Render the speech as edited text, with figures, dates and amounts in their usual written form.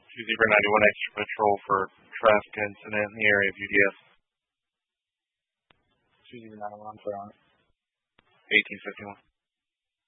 2-0-91 extra patrol for traffic incident in the area of UDS. 2-0-91 for on. 1851.